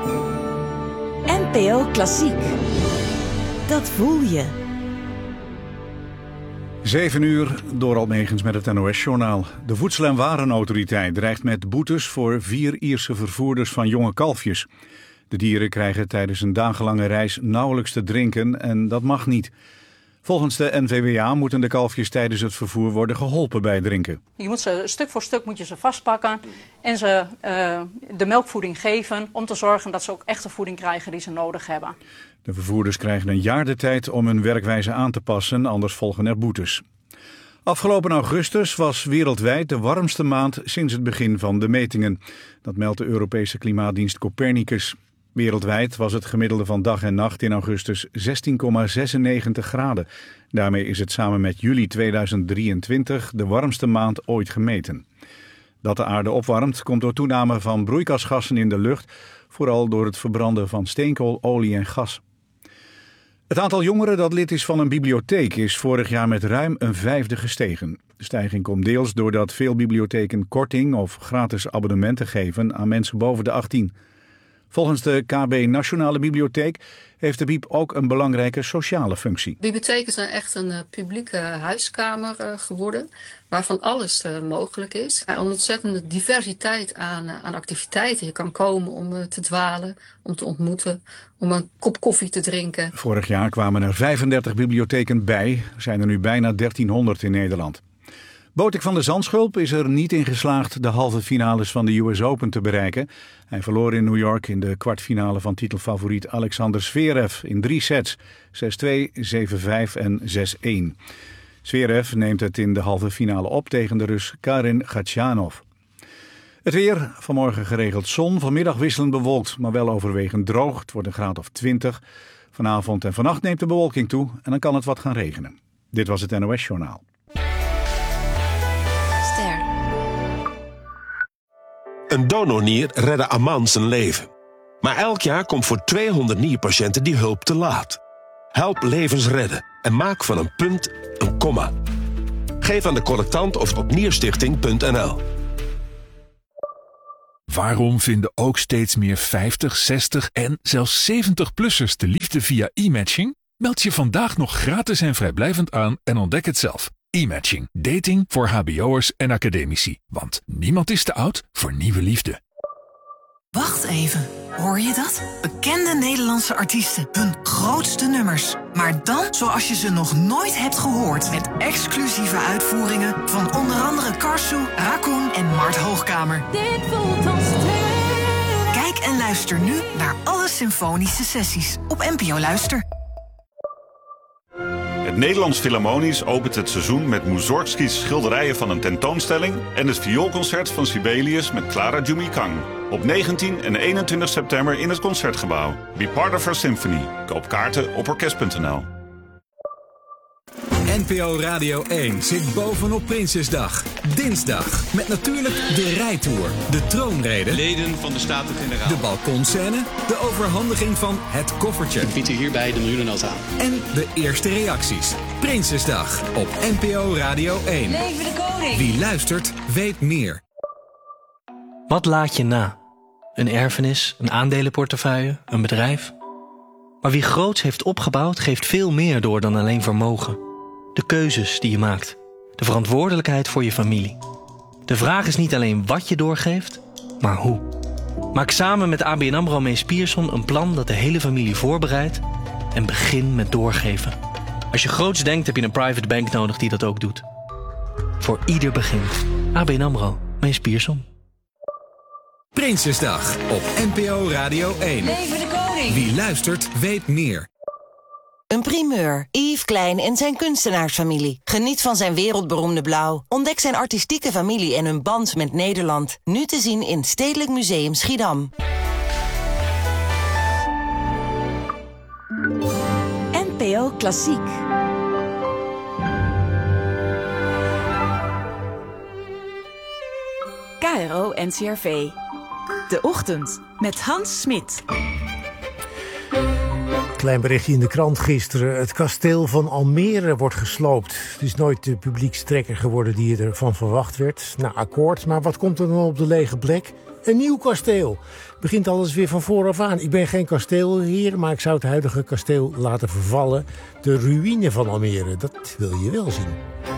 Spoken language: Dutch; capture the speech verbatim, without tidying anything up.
N P O Klassiek. Dat voel je. Zeven uur, door Almegens met het N O S-journaal. De Voedsel- en Warenautoriteit dreigt met boetes voor vier Ierse vervoerders van jonge kalfjes. De dieren krijgen tijdens een dagenlange reis nauwelijks te drinken en dat mag niet. Volgens de N V W A moeten de kalfjes tijdens het vervoer worden geholpen bij drinken. Je moet ze stuk voor stuk moet je ze vastpakken en ze uh, de melkvoeding geven om te zorgen dat ze ook echt de voeding krijgen die ze nodig hebben. De vervoerders krijgen een jaar de tijd om hun werkwijze aan te passen, anders volgen er boetes. Afgelopen augustus was wereldwijd de warmste maand sinds het begin van de metingen. Dat meldt de Europese klimaatdienst Copernicus. Wereldwijd was het gemiddelde van dag en nacht in augustus zestien komma zesennegentig graden. Daarmee is het samen met juli tweeduizend drieëntwintig de warmste maand ooit gemeten. Dat de aarde opwarmt komt door toename van broeikasgassen in de lucht, vooral door het verbranden van steenkool, olie en gas. Het aantal jongeren dat lid is van een bibliotheek is vorig jaar met ruim een vijfde gestegen. De stijging komt deels doordat veel bibliotheken korting of gratis abonnementen geven aan mensen boven de achttien. Volgens de K B Nationale Bibliotheek heeft de Bieb ook een belangrijke sociale functie. Bibliotheken zijn echt een uh, publieke huiskamer uh, geworden, waarvan alles uh, mogelijk is. Er is een ontzettende diversiteit aan, uh, aan activiteiten. Je kan komen om uh, te dwalen, om te ontmoeten, om een kop koffie te drinken. Vorig jaar kwamen er vijfendertig bibliotheken bij. Er zijn er nu bijna dertienhonderd in Nederland. Botik van de Zandschulp is er niet in geslaagd de halve finales van de U S Open te bereiken. Hij verloor in New York in de kwartfinale van titelfavoriet Alexander Zverev in drie sets. zes twee, zeven vijf en zes-een. Zverev neemt het in de halve finale op tegen de Rus Karin Khachanov. Het weer, vanmorgen geregeld zon, vanmiddag wisselend bewolkt, maar wel overwegend droog. Het wordt een graad of twintig. Vanavond en vannacht neemt de bewolking toe en dan kan het wat gaan regenen. Dit was het N O S-journaal. Een donornier redde Aman zijn leven. Maar elk jaar komt voor tweehonderd nierpatiënten die hulp te laat. Help levens redden en maak van een punt een komma. Geef aan de collectant of op nierstichting punt n l. Waarom vinden ook steeds meer vijftig, zestig en zelfs zeventig-plussers de liefde via e-matching? Meld je vandaag nog gratis en vrijblijvend aan en ontdek het zelf. E-matching. Dating voor hbo'ers en academici. Want niemand is te oud voor nieuwe liefde. Wacht even. Hoor je dat? Bekende Nederlandse artiesten. Hun grootste nummers. Maar dan zoals je ze nog nooit hebt gehoord. Met exclusieve uitvoeringen van onder andere Karsu, Raccoon en Mart Hoogkamer. Dit voelt als twee. Kijk en luister nu naar alle symfonische sessies op N P O Luister. Het Nederlands Philharmonisch opent het seizoen met Mussorgskis schilderijen van een tentoonstelling en het vioolconcert van Sibelius met Clara Jumikang. Op negentien en eenentwintig september in het Concertgebouw. Be part of our symphony. Koop kaarten op orkest punt n l. N P O Radio één zit bovenop Prinsjesdag. Dinsdag. Met natuurlijk de rijtour, de troonrede, leden van de Staten-Generaal, de balkonscène, de overhandiging van het koffertje. Ik bied u hierbij de miljoenennota aan. En de eerste reacties. Prinsjesdag op N P O Radio één. Leven de koning! Wie luistert, weet meer. Wat laat je na? Een erfenis, een aandelenportefeuille, een bedrijf? Maar wie groots heeft opgebouwd, geeft veel meer door dan alleen vermogen. De keuzes die je maakt. De verantwoordelijkheid voor je familie. De vraag is niet alleen wat je doorgeeft, maar hoe. Maak samen met A B N AMRO Mees Pierson een plan dat de hele familie voorbereidt en begin met doorgeven. Als je groots denkt, heb je een private bank nodig die dat ook doet. Voor ieder begin. A B N AMRO Mees Pierson. Prinsjesdag op N P O Radio één. Leven de koning! Wie luistert, weet meer. Een primeur. Yves Klein en zijn kunstenaarsfamilie. Geniet van zijn wereldberoemde blauw. Ontdek zijn artistieke familie en hun band met Nederland. Nu te zien in Stedelijk Museum Schiedam. N P O Klassiek. K R O N C R V. De Ochtend met Hans Smit. Klein berichtje in de krant gisteren. Het kasteel van Almere wordt gesloopt. Het is nooit de publiekstrekker geworden die ervan verwacht werd. Nou, akkoord, maar wat komt er dan op de lege plek? Een nieuw kasteel. Begint alles weer van vooraf aan. Ik ben geen kasteelheer, maar ik zou het huidige kasteel laten vervallen. De ruïne van Almere, dat wil je wel zien.